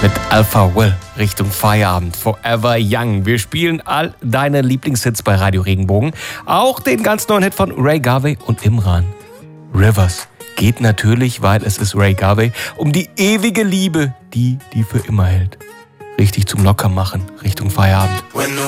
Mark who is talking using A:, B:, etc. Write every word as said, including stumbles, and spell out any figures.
A: mit Alpha Will Richtung Feierabend. Forever Young. Wir spielen all deine Lieblingshits bei Radio Regenbogen. Auch den ganz neuen Hit von Ray Garvey und Imran. Rivers geht natürlich, weil es ist Ray Garvey, um die ewige Liebe, die, die für immer hält. Richtig zum Lockermachen Richtung Feierabend.